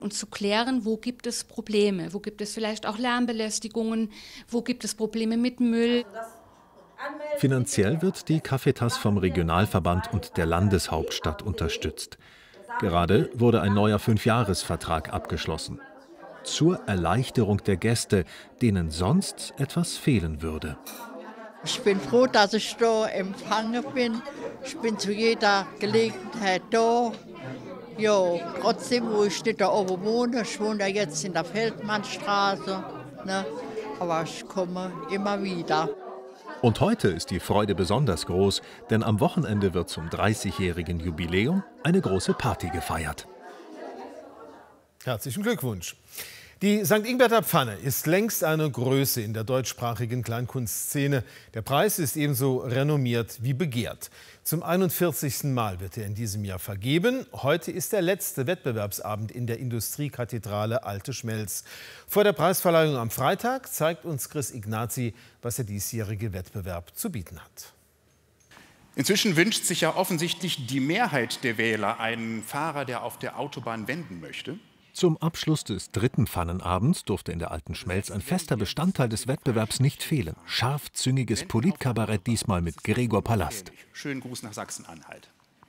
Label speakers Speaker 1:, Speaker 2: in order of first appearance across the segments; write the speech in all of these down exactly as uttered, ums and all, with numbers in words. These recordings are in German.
Speaker 1: Und zu klären, wo gibt es Probleme, wo gibt es vielleicht auch Lärmbelästigungen, wo gibt es Probleme mit Müll.
Speaker 2: Finanziell wird die Cafetas vom Regionalverband und der Landeshauptstadt unterstützt. Gerade wurde ein neuer Fünfjahresvertrag abgeschlossen. Zur Erleichterung der Gäste, denen sonst etwas fehlen würde.
Speaker 3: Ich bin froh, dass ich da empfangen bin. Ich bin zu jeder Gelegenheit da. Jo, trotzdem, wo ich nicht da oben wohne, ich wohne ja jetzt in der Feldmannstraße, ne? Aber ich komme immer wieder.
Speaker 2: Und heute ist die Freude besonders groß, denn am Wochenende wird zum dreißigjährigen Jubiläum eine große Party gefeiert.
Speaker 4: Herzlichen Glückwunsch. Die Sankt Ingbert Pfanne ist längst eine Größe in der deutschsprachigen Kleinkunstszene. Der Preis ist ebenso renommiert wie begehrt. Zum einundvierzigsten Mal wird er in diesem Jahr vergeben. Heute ist der letzte Wettbewerbsabend in der Industriekathedrale Alte Schmelz. Vor der Preisverleihung am Freitag zeigt uns Chris Ignazi, was der diesjährige Wettbewerb zu bieten hat.
Speaker 5: Inzwischen wünscht sich ja offensichtlich die Mehrheit der Wähler einen Fahrer, der auf der Autobahn wenden möchte.
Speaker 2: Zum Abschluss des dritten Pfannenabends durfte in der Alten Schmelz ein fester Bestandteil des Wettbewerbs nicht fehlen. Scharfzüngiges Politkabarett, diesmal mit Gregor Palast.
Speaker 5: Schönen Gruß nach Sachsen-Anhalt.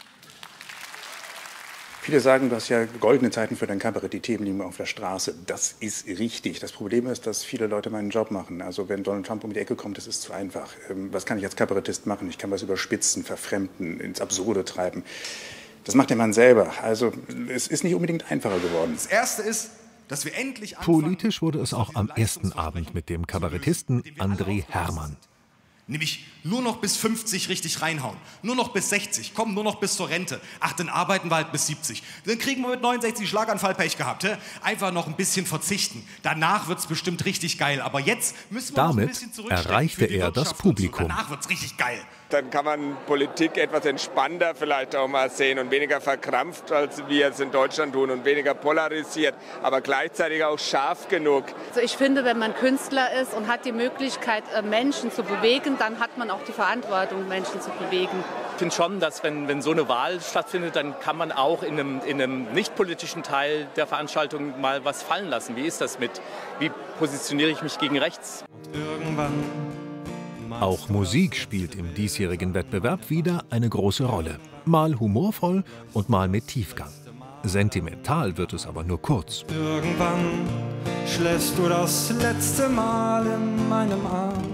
Speaker 6: Viele sagen, dass ja goldene Zeiten für dein Kabarett, die Themen liegen auf der Straße. Das ist richtig. Das Problem ist, dass viele Leute meinen Job machen. Also wenn Donald Trump um die Ecke kommt, das ist zu einfach. Was kann ich als Kabarettist machen? Ich kann was überspitzen, verfremden, ins Absurde treiben. Das macht der Mann selber. Also es ist nicht unbedingt einfacher geworden.
Speaker 7: Das Erste ist, dass wir endlich
Speaker 2: Politisch wurde es auch am ersten Abend mit dem Kabarettisten André Hermann.
Speaker 7: Nämlich nur noch bis fünfzig richtig reinhauen. Nur noch bis sechzig. Komm, nur noch bis zur Rente. Ach, dann arbeiten wir halt bis siebzig. Dann kriegen wir mit neunundsechzig Schlaganfall Pech gehabt. He? Einfach noch ein bisschen verzichten. Danach wird's bestimmt richtig geil. Aber jetzt müssen wir noch ein bisschen zurückstecken.
Speaker 2: Damit erreichte er das Publikum.
Speaker 7: Danach wird's richtig geil.
Speaker 8: Dann kann man Politik etwas entspannter vielleicht auch mal sehen und weniger verkrampft, als wir es in Deutschland tun und weniger polarisiert, aber gleichzeitig auch scharf genug.
Speaker 9: Also ich finde, wenn man Künstler ist und hat die Möglichkeit, Menschen zu bewegen, dann hat man auch die Verantwortung, Menschen zu bewegen.
Speaker 10: Ich finde schon, dass wenn, wenn so eine Wahl stattfindet, dann kann man auch in einem, in einem nicht politischen Teil der Veranstaltung mal was fallen lassen. Wie ist das mit, wie positioniere ich mich gegen rechts?
Speaker 11: Und irgendwann
Speaker 2: Auch Musik spielt im diesjährigen Wettbewerb wieder eine große Rolle. Mal humorvoll und mal mit Tiefgang. Sentimental wird es aber nur kurz.
Speaker 11: Irgendwann schläfst du das letzte Mal in meinem Arm.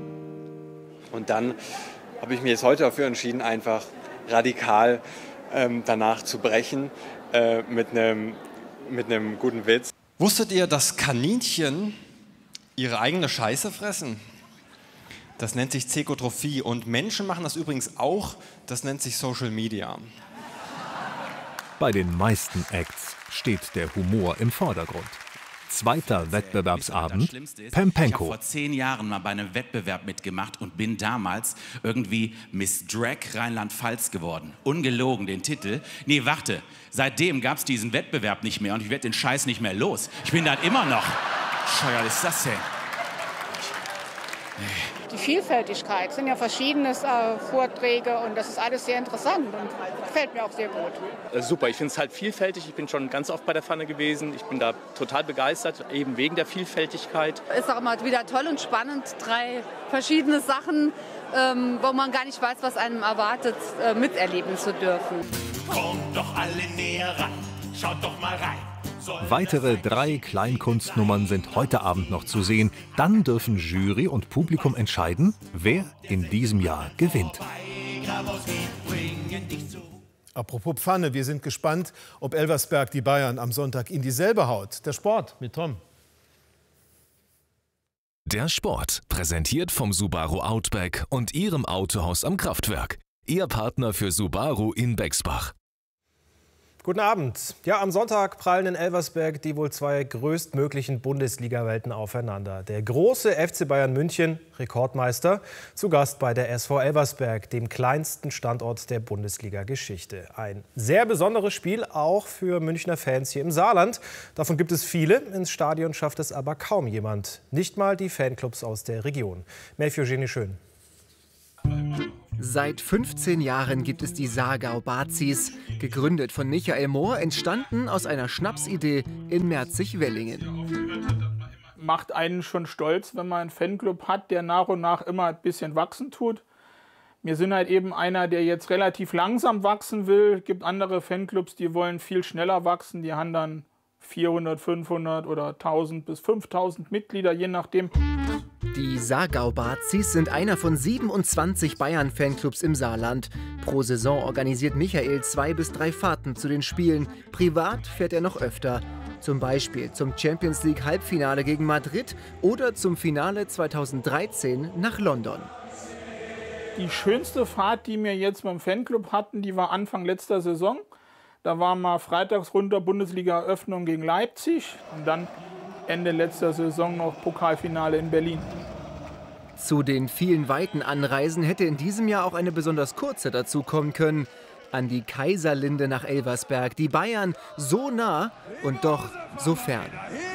Speaker 12: Und dann habe ich mir jetzt heute dafür entschieden, einfach radikal ähm, danach zu brechen äh, mit einem mit einem guten Witz.
Speaker 11: Wusstet ihr, dass Kaninchen ihre eigene Scheiße fressen? Das nennt sich Zekotrophie und Menschen machen das übrigens auch, das nennt sich Social Media.
Speaker 2: Bei den meisten Acts steht der Humor im Vordergrund. Zweiter Wettbewerbsabend, Pempenko.
Speaker 13: Ich habe vor zehn Jahren mal bei einem Wettbewerb mitgemacht und bin damals irgendwie Miss Drag Rheinland-Pfalz geworden. Ungelogen, den Titel. Nee, warte, seitdem gab es diesen Wettbewerb nicht mehr und ich werde den Scheiß nicht mehr los. Ich bin da immer noch. Scheuer ist das denn?
Speaker 14: Die Vielfältigkeit, es sind ja verschiedene äh, Vorträge und das ist alles sehr interessant und gefällt mir auch sehr gut.
Speaker 10: Äh, super, ich finde es halt vielfältig. Ich bin schon ganz oft bei der Pfanne gewesen. Ich bin da total begeistert, eben wegen der Vielfältigkeit.
Speaker 9: Ist auch immer wieder toll und spannend, drei verschiedene Sachen, ähm, wo man gar nicht weiß, was einem erwartet, äh, miterleben zu dürfen.
Speaker 15: Kommt doch alle näher ran, schaut doch mal rein.
Speaker 2: Weitere drei Kleinkunstnummern sind heute Abend noch zu sehen. Dann dürfen Jury und Publikum entscheiden, wer in diesem Jahr gewinnt.
Speaker 4: Apropos Pfanne, wir sind gespannt, ob Elversberg die Bayern am Sonntag in dieselbe haut. Der Sport mit Tom.
Speaker 16: Der Sport, präsentiert vom Subaru Outback und Ihrem Autohaus am Kraftwerk. Ihr Partner für Subaru in Bexbach.
Speaker 17: Guten Abend. Ja, am Sonntag prallen in Elversberg die wohl zwei größtmöglichen Bundesliga-Welten aufeinander. Der große F C Bayern München, Rekordmeister, zu Gast bei der S V Elversberg, dem kleinsten Standort der Bundesliga-Geschichte. Ein sehr besonderes Spiel, auch für Münchner Fans hier im Saarland. Davon gibt es viele, ins Stadion schafft es aber kaum jemand. Nicht mal die Fanclubs aus der Region. Melchior Genie Schön.
Speaker 18: Seit fünfzehn Jahren gibt es die Saargau Bazis. Gegründet von Michael Mohr, entstanden aus einer Schnapsidee in Merzig-Wellingen.
Speaker 19: Macht einen schon stolz, wenn man einen Fanclub hat, der nach und nach immer ein bisschen wachsen tut. Wir sind halt eben einer, der jetzt relativ langsam wachsen will. Es gibt andere Fanclubs, die wollen viel schneller wachsen. Die haben dann vierhundert, fünfhundert oder tausend bis fünftausend Mitglieder, je nachdem.
Speaker 18: Die Saargau Bazis sind einer von siebenundzwanzig Bayern-Fanclubs im Saarland. Pro Saison organisiert Michael zwei bis drei Fahrten zu den Spielen. Privat fährt er noch öfter. Zum Beispiel zum Champions League Halbfinale gegen Madrid oder zum Finale zweitausenddreizehn nach London.
Speaker 19: Die schönste Fahrt, die wir jetzt beim Fanclub hatten, die war Anfang letzter Saison. Da waren wir freitags runter Bundesliga-Eröffnung gegen Leipzig und dann Ende letzter Saison noch Pokalfinale in Berlin.
Speaker 18: Zu den vielen weiten Anreisen hätte in diesem Jahr auch eine besonders kurze dazukommen können. An die Kaiserlinde nach Elversberg. Die Bayern so nah und doch so fern.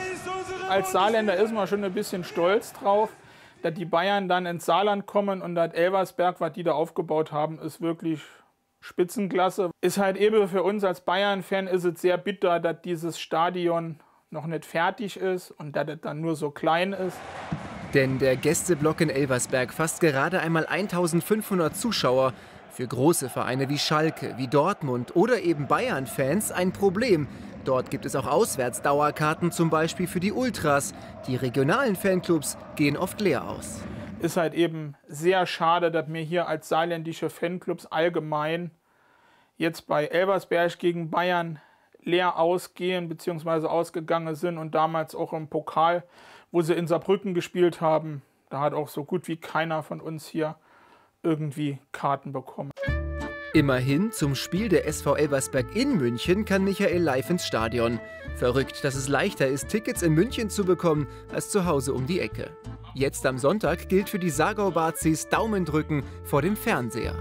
Speaker 19: Als Saarländer ist man schon ein bisschen stolz drauf, dass die Bayern dann ins Saarland kommen und das Elversberg, was die da aufgebaut haben, ist wirklich Spitzenklasse. Ist halt eben für uns als Bayern-Fan ist es sehr bitter, dass dieses Stadion noch nicht fertig ist und dass es dann nur so klein ist.
Speaker 18: Denn der Gästeblock in Elversberg fasst gerade einmal eintausendfünfhundert Zuschauer. Für große Vereine wie Schalke, wie Dortmund oder eben Bayern-Fans ein Problem. Dort gibt es auch Auswärtsdauerkarten, zum Beispiel für die Ultras. Die regionalen Fanclubs gehen oft leer aus.
Speaker 19: Ist halt eben sehr schade, dass wir hier als saarländische Fanclubs allgemein jetzt bei Elversberg gegen Bayern leer ausgehen bzw. ausgegangen sind und damals auch im Pokal, wo sie in Saarbrücken gespielt haben, da hat auch so gut wie keiner von uns hier irgendwie Karten bekommen.
Speaker 18: Immerhin, zum Spiel der S V Elversberg in München kann Michael live ins Stadion. Verrückt, dass es leichter ist, Tickets in München zu bekommen, als zu Hause um die Ecke. Jetzt am Sonntag gilt für die Saargau Bazis Daumen drücken vor dem Fernseher.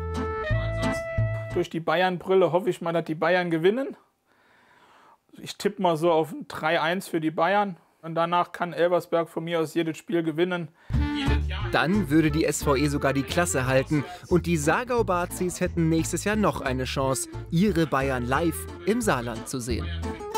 Speaker 19: Durch die Bayern-Brille hoffe ich mal, dass die Bayern gewinnen. Ich tippe mal so auf drei eins für die Bayern. Und danach kann Elversberg von mir aus jedes Spiel gewinnen.
Speaker 18: Dann würde die S V E sogar die Klasse halten. Und die Saargau Bazis hätten nächstes Jahr noch eine Chance, ihre Bayern live im Saarland zu sehen.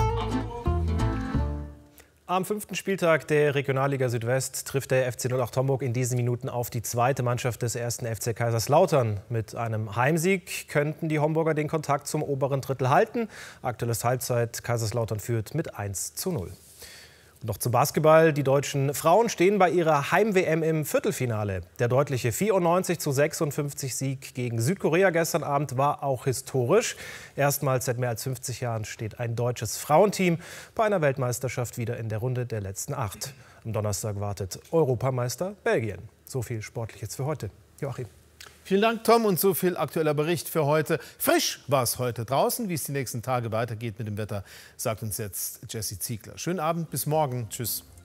Speaker 17: Am fünften Spieltag der Regionalliga Südwest trifft der F C null acht Homburg in diesen Minuten auf die zweite Mannschaft des ersten F C Kaiserslautern. Mit einem Heimsieg könnten die Homburger den Kontakt zum oberen Drittel halten. Aktuelles Halbzeit: Kaiserslautern führt mit eins zu null. Und noch zum Basketball. Die deutschen Frauen stehen bei ihrer Heim-W M im Viertelfinale. Der deutliche vierundneunzig zu sechsundfünfzig Sieg gegen Südkorea gestern Abend war auch historisch. Erstmals seit mehr als fünfzig Jahren steht ein deutsches Frauenteam bei einer Weltmeisterschaft wieder in der Runde der letzten acht. Am Donnerstag wartet Europameister Belgien. So viel Sportliches für heute. Joachim.
Speaker 4: Vielen Dank, Tom. Und so viel aktueller Bericht für heute. Frisch war es heute draußen. Wie es die nächsten Tage weitergeht mit dem Wetter, sagt uns jetzt Jessie Ziegler. Schönen Abend, bis morgen. Tschüss.